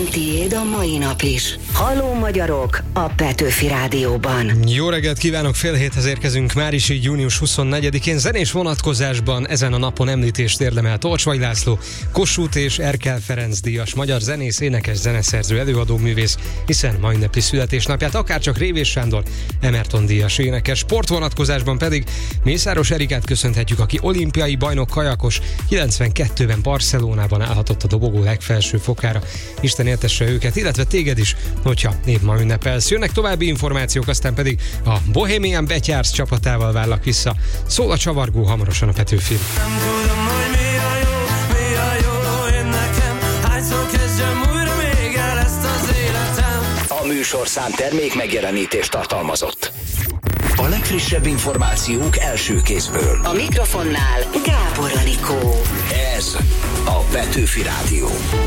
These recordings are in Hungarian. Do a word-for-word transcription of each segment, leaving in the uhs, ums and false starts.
legyen tiéd a mai nap is. Halló magyarok a Petőfi Rádióban. Jó reggelt kívánok, fél héthez érkezünk már is így június huszonnegyedikén. Zenés vonatkozásban ezen a napon említést érdemel Tolcsvay László, Kossuth és Erkel Ferenc díjas magyar zenész, énekes, zeneszerző, előadó művész, hiszen ma ünnepli születésnapját, akárcsak Révés Sándor, Emerton díjas énekes. Sport vonatkozásban pedig Mészáros Erikát köszönhetjük, aki olimpiai bajnok kajakos, kilencvenkettőben Barcelonában állhatott a dobogó legfelső fokára. Isten éltesse őket, illetve téged is, hogyha épp ma ünnepelsz. Jönnek további információk, aztán pedig a Bohemian Betyársz csapatával várlak vissza. Szól a csavargó hamarosan a Petőfin. Nem tudom, hogy mi a jó, mi a jó, én nekem hányszor kezdjem újra még el ezt az életem. A műsorszám termék megjelenítést tartalmazott. A legfrissebb információk első kézből. A mikrofonnál Gábor Anikó. Ez a Petőfi Rádió.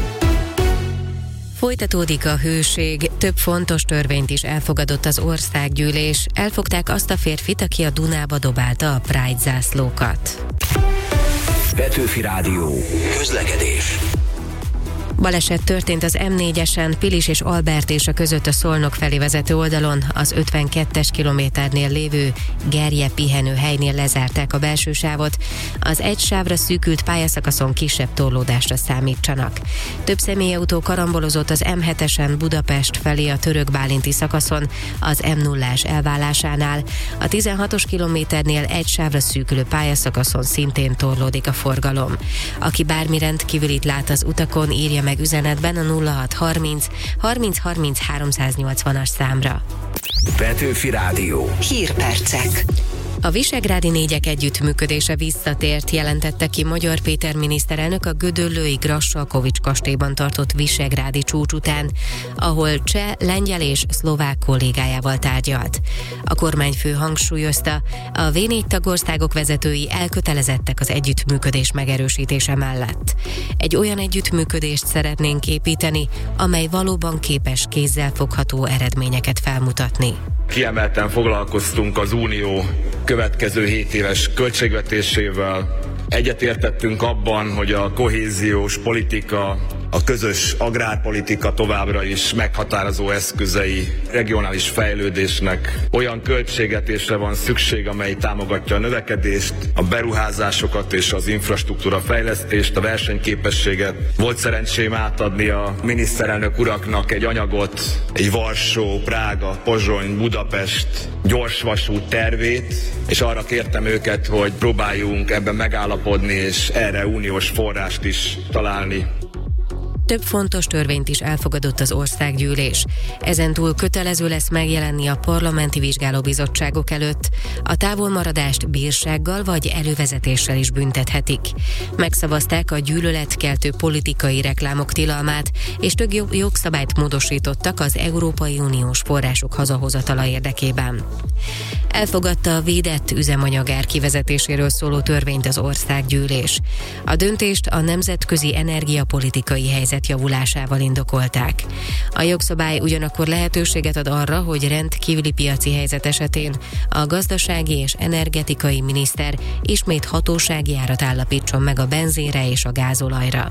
Folytatódik a hőség, több fontos törvényt is elfogadott az országgyűlés. Elfogták azt a férfit, aki a Dunába dobálta a Pride zászlókat. Petőfi Rádió. Közlekedés. Baleset történt az em négyesen Pilis és Albertésa között a Szolnok felé vezető oldalon, az ötvenkettes kilométernél lévő Gerje pihenőhelynél lezárták a belső sávot. Az egy sávra szűkült pályaszakaszon kisebb torlódásra számítsanak. Több személyautó karambolozott az em hetesen Budapest felé a Török-Bálinti szakaszon, az em nullás elválásánál. A tizenhatos kilométernél egy sávra szűkülő pályaszakaszon szintén torlódik a forgalom. Aki bármi rendkívülit lát az utakon, írja meg üzenetben a nulla hat harminc harminc harminc háromszáznyolcvanas számra. Petőfi Rádió. Hírpercek. A visegrádi négyek együttműködése visszatért, jelentette ki Magyar Péter miniszterelnök a gödöllői Grassalkovics kastélyban tartott visegrádi csúcs után, ahol cseh, lengyel és szlovák kollégájával tárgyalt. A kormányfő hangsúlyozta, a vé négy tagországok vezetői elkötelezettek az együttműködés megerősítése mellett. Egy olyan együttműködést szeretnénk építeni, amely valóban képes kézzelfogható eredményeket felmutatni. Kiemelten foglalkoztunk az Unió következő hét éves költségvetésével. Egyetértettünk abban, hogy a kohéziós politika, a közös agrárpolitika továbbra is meghatározó eszközei regionális fejlődésnek. Olyan költségvetésre van szükség, amely támogatja a növekedést, a beruházásokat és az infrastruktúra fejlesztést, a versenyképességet. Volt szerencsém átadni a miniszterelnök uraknak egy anyagot, egy Varsó, Prága, Pozsony, Budapest gyorsvasút tervét, és arra kértem őket, hogy próbáljunk ebben megállapodni, és erre uniós forrást is találni. Több fontos törvényt is elfogadott az országgyűlés. Ezentúl kötelező lesz megjelenni a parlamenti vizsgálóbizottságok előtt. A távolmaradást bírsággal vagy elővezetéssel is büntethetik. Megszavazták a gyűlöletkeltő politikai reklámok tilalmát, és több jogszabályt módosítottak az Európai Uniós források hazahozatala érdekében. Elfogadta a védett üzemanyagár kivezetéséről szóló törvényt az országgyűlés. A döntést a nemzetközi energiapolitikai helyzet javulásával indokolták. A jogszabály ugyanakkor lehetőséget ad arra, hogy rendkívüli piaci helyzet esetén a gazdasági és energetikai miniszter ismét hatósági árat állapítson meg a benzinre és a gázolajra.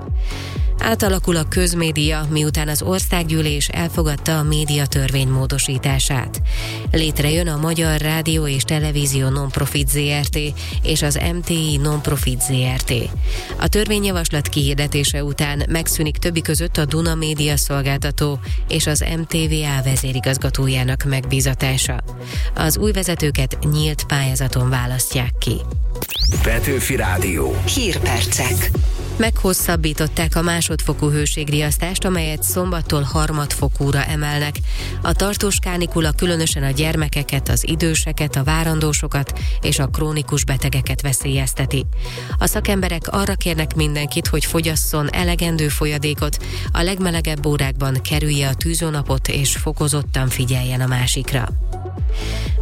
Átalakul a közmédia, miután az országgyűlés elfogadta a médiatörvény módosítását. Létrejön a Magyar Rádió és Televízió Nonprofit zé er té és az em té i Nonprofit zé er té. A törvényjavaslat kihirdetése után megszűnik többi között a Duna Média szolgáltató és az em té vé á vezérigazgatójának megbízatása. Az új vezetőket nyílt pályázaton választják ki. Petőfi Rádió. Hírpercek. Meghosszabbították a másodfokú hőségriasztást, amelyet szombattól harmadfokúra emelnek. A tartós kánikula különösen a gyermekeket, az időseket, a várandósokat és a krónikus betegeket veszélyezteti. A szakemberek arra kérnek mindenkit, hogy fogyasszon elegendő folyadékot, a legmelegebb órákban kerülje a tűzónapot és fokozottan figyeljen a másikra.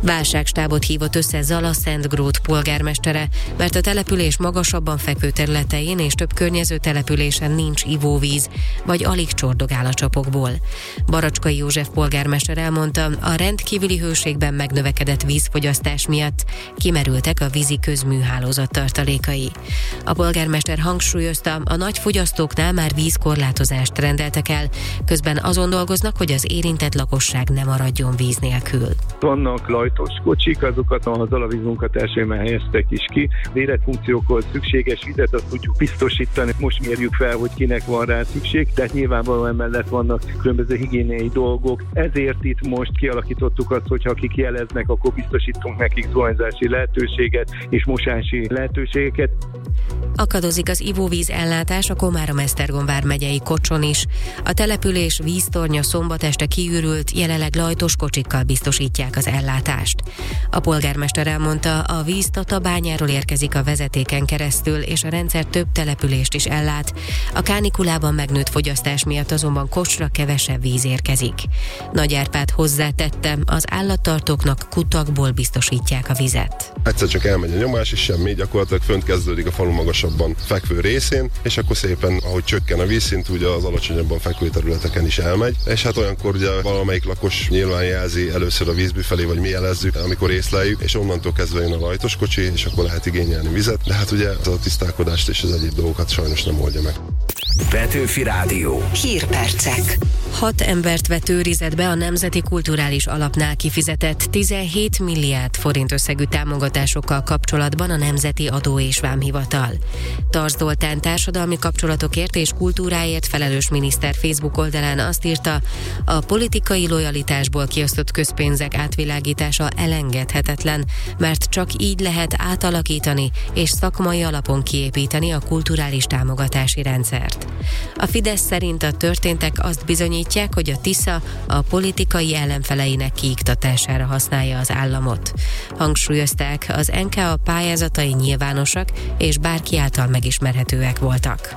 Válságstábot hívott össze Zala-Szentgrót polgármestere, mert a település magasabban fekvő területein és több környező településen nincs ivóvíz, vagy alig csordogál a csapokból. Baracskai József polgármester elmondta, a rendkívüli hőségben megnövekedett vízfogyasztás miatt kimerültek a vízi közműhálózat tartalékai. A polgármester hangsúlyozta, a nagy fogyasztóknál már vízkorlátozást rendeltek el, közben azon dolgoznak, hogy az érintett lakosság ne maradjon víz nélkül. Vannak lajtos kocsik, azokat a Zalavíz munkatársai helyeztek is ki. Az életfunkciókhoz szükséges vizet azt tudjuk biztosítani. Most mérjük fel, hogy kinek van rá szükség, tehát nyilvánvalóan emellett vannak különböző higiéniai dolgok. Ezért itt most kialakítottuk azt, hogy ha akik jeleznek, akkor biztosítunk nekik zuhanyzási lehetőséget és mosási lehetőségeket. Akadozik az ivóvíz ellátás a Komárom-Esztergom vármegyei Kocson is. A település víztornya szombat este kiürült, jelenleg lajtos kocsikkal biztosítják az ellátást. A polgármester elmondta, a víz Tatabányáról érkezik a vezetéken keresztül, és a rendszer több települést is ellát. A kánikulában megnőtt fogyasztás miatt azonban Kocsra kevesebb víz érkezik. Nagy Árpád hozzátette, az állattartóknak kutakból biztosítják a vizet. Egyszer csak elmegy a nyomás, és semmi, gyakorlatilag fönt kezdődik a falu magasabban fekvő részén, és akkor szépen, ahogy csökken a vízszint, ugye az alacsonyabban fekvő területeken is elmegy, és hát olyankor ugye valamelyik lakos nyilván jelzi először a vízbüfelé, vagy mi jelezzük, amikor észleljük, és onnantól kezdve jön a lajtos kocsi, és akkor lehet igényelni vizet, de hát ugye a tisztálkodást és az egyéb dolgokat sajnos nem oldja meg. Petőfi Rádió. Hírpercek. Hat embert vett őrizetbe a Nemzeti Kulturális Alapnál kifizetett tizenhét milliárd forint összegű támogatásokkal kapcsolatban a Nemzeti Adó és Vámhivatal. Tarz Zoltán társadalmi kapcsolatokért és kultúráért felelős miniszter Facebook oldalán azt írta, a politikai lojalitásból kiosztott közpénzek átvilágítása elengedhetetlen, mert csak így lehet átalakítani és szakmai alapon kiépíteni a kulturális támogatási rendszert. A Fidesz szerint a történtek azt bizonyítják, hogy a Tisza a politikai ellenfeleinek kiiktatására használja az államot. Hangsúlyozták, az en ká á pályázatai nyilvánosak és bárki által megismerhetőek voltak.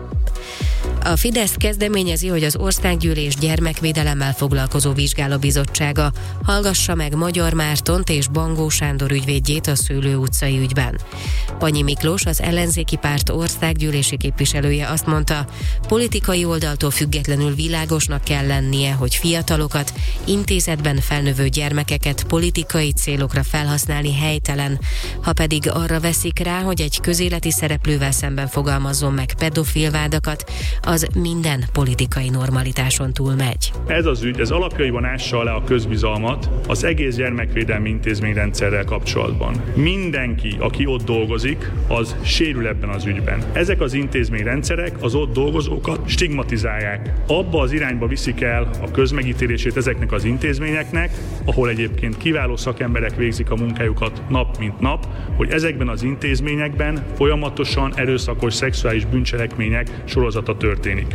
A Fidesz kezdeményezi, hogy az Országgyűlés gyermekvédelemmel foglalkozó vizsgálóbizottsága hallgassa meg Magyar Mártont és Bangó Sándor ügyvédjét a Szőlő utcai ügyben. Panyi Miklós, az ellenzéki párt országgyűlési képviselője azt mondta, politikai oldaltól függetlenül világosnak kell lennie, hogy fiatalokat, intézetben felnövő gyermekeket politikai célokra felhasználni helytelen, ha pedig arra veszik rá, hogy egy közéleti szereplővel szemben fogalmazzon meg pedofil vádakat, az minden politikai normalitáson túlmegy. Ez az ügy, ez alapjaiban ássa alá a közbizalmat az egész gyermekvédelmi intézményrendszerrel kapcsolatban. Mindenki, aki ott dolgozik, az sérül ebben az ügyben. Ezek az intézményrendszerek az ott dolgozókat stigmatizálják. Abba az irányba viszik el a közmegítélését ezeknek az intézményeknek, ahol egyébként kiváló szakemberek végzik a munkájukat nap mint nap, hogy ezekben az intézményekben folyamatosan erőszakos szexuális bűncselekmények sorozata történik.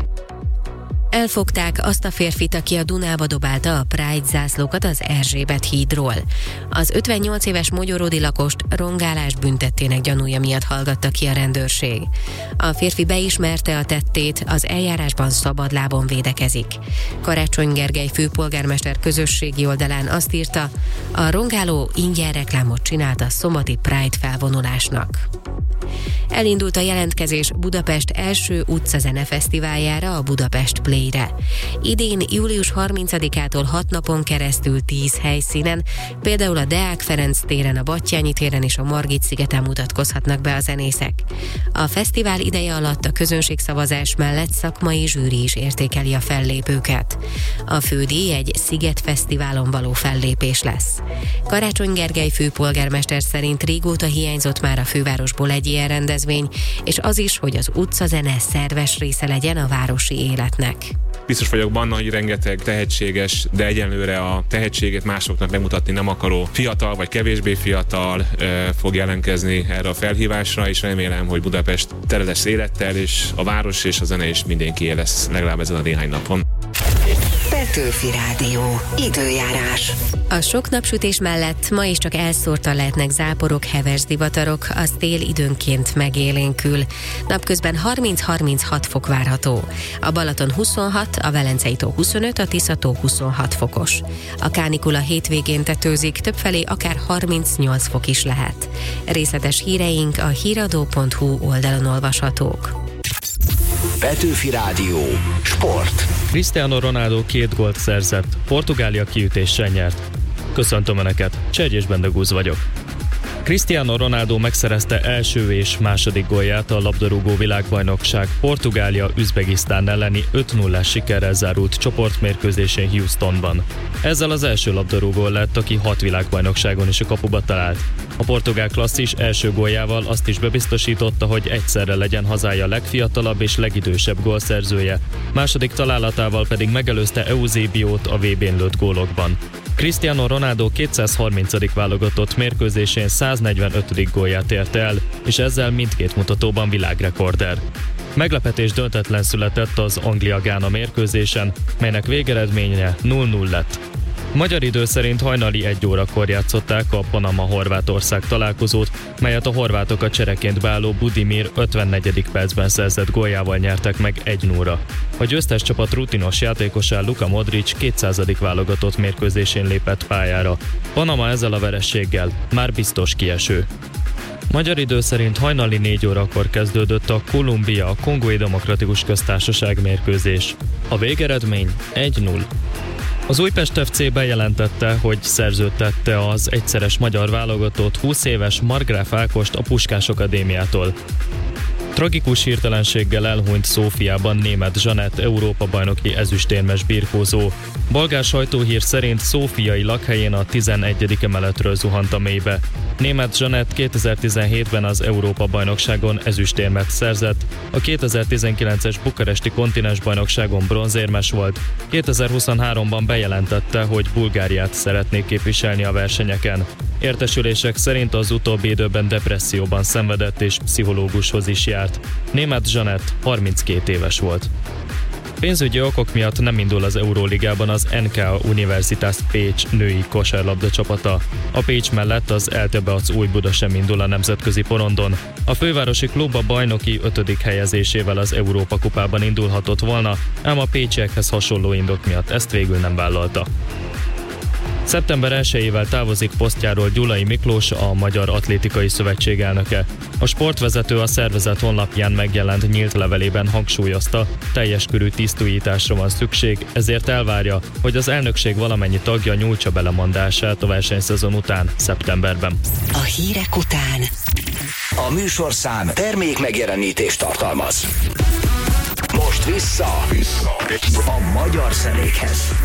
Elfogták azt a férfit, aki a Dunába dobálta a Pride zászlókat az Erzsébet hídról. Az ötvennyolc éves mogyorodi lakost rongálás büntettének gyanúja miatt hallgatta ki a rendőrség. A férfi beismerte a tettét, az eljárásban szabadlábon védekezik. Karácsony Gergely főpolgármester közösségi oldalán azt írta, a rongáló ingyen reklámot csinált a szombati Pride felvonulásnak. Elindult a jelentkezés Budapest első utcazene fesztiváljára, a Budapest Play-re. Idén július harmincadikától hat napon keresztül tíz helyszínen, például a Deák Ferenc téren, a Battyányi téren és a Margit szigeten mutatkozhatnak be a zenészek. A fesztivál ideje alatt a közönségszavazás mellett szakmai zsűri is értékeli a fellépőket. A fődíj egy Sziget-fesztiválon való fellépés lesz. Karácsony Gergely főpolgármester szerint régóta hiányzott már a fővárosból egy ilyen rendezvény, és az is, hogy az utcazene szerves része legyen a városi életnek. Biztos vagyok benne, hogy rengeteg tehetséges, de egyenlőre a tehetséget másoknak megmutatni nem akaró fiatal vagy kevésbé fiatal e, fog jelentkezni erre a felhívásra, és remélem, hogy Budapest tele lesz élettel, és a város és a zene is mindenkié lesz legalább ezen a néhány napon. Petőfi Rádió. Időjárás. A sok napsütés mellett ma is csak elszórtan lehetnek záporok, heves zivatarok, az tél időnként megélénkül. Napközben harminc-harminchat fok várható. A Balaton huszonhat, a Velencei tó huszonöt, a Tisza-tó huszonhat fokos. A kánikula hétvégén tetőzik, többfelé akár harmincnyolc fok is lehet. Részletes híreink a híradó pont hu oldalon olvashatók. Petőfi Rádió. Sport. Cristiano Ronaldo két gólt szerzett, Portugália kiütéssel nyert. Köszöntöm Önöket, Csergyés Bendegúz vagyok. Cristiano Ronaldo megszerezte első és második gólját a labdarúgó világbajnokság Portugália Üzbegisztán elleni öt nullás sikerrel zárult csoportmérkőzésén Houstonban. Ezzel az első labdarúgó lett, aki hat világbajnokságon is a kapuba talált. A portugál klasszis első góljával azt is bebiztosította, hogy egyszerre legyen hazája legfiatalabb és legidősebb gólszerzője, második találatával pedig megelőzte Eusebio-t a vé bén lőtt gólokban. Cristiano Ronaldo kétszázharmincadik válogatott mérkőzésén száznegyvenötödik gólját érte el, és ezzel mindkét mutatóban világrekorder. Meglepetés döntetlen született az Anglia-Gána mérkőzésen, melynek végeredménye null null lett. Magyar idő szerint hajnali egy órakor játszották a Panama-Horvátország találkozót, melyet a horvátok a csereként beálló Budimir ötvennegyedik percben szerzett góljával nyertek meg egy nullra. A győztes csapat rutinos játékosá Luka Modric kétszázadik válogatott mérkőzésén lépett pályára. Panama ezzel a vereséggel már biztos kieső. Magyar idő szerint hajnali négy órakor kezdődött a Kolumbia, a Kongói Demokratikus Köztársaság mérkőzés. A végeredmény egy null. Az Újpest ef cé bejelentette, hogy szerződtette az egyszeres magyar válogatott húsz éves Markgraf Ákost a Puskás Akadémiától. Tragikus hirtelenséggel elhunyt Szófiában Németh Zsanett Európa-bajnoki ezüstérmes birkózó. Bolgár sajtóhír szerint szófiai lakhelyén a tizenegyedik emeletről zuhant a mélybe. Németh Zsanett kétezer-tizenhétben az Európa-bajnokságon ezüstérmet szerzett, a kétezer-tizenkilences bukaresti kontinensbajnokságon bronzérmes volt, kétezer-huszonháromban bejelentette, hogy Bulgáriát szeretné képviselni a versenyeken. Értesülések szerint az utóbbi időben depresszióban szenvedett és pszichológushoz is járt. Németh Zsanett harminckét éves volt. Pénzügyi okok miatt nem indul az Euróligában az en ká Universitas Pécs női kosárlabda csapata. A Pécs mellett az Eltebeac Újbuda sem indul a nemzetközi porondon. A fővárosi klub a bajnoki ötödik helyezésével az Európa kupában indulhatott volna, ám a pécsiekhez hasonló indok miatt ezt végül nem vállalta. szeptember elsejével távozik posztjáról Gyulai Miklós, a Magyar Atlétikai Szövetség elnöke. A sportvezető a szervezet honlapján megjelent nyílt levelében hangsúlyozta, teljes körű tisztújításra van szükség, ezért elvárja, hogy az elnökség valamennyi tagja nyújtsa be lemondását a versenyszezon után, szeptemberben. A hírek után. A műsorszám termék megjelenítést tartalmaz. Most vissza, vissza a magyar zenékhez.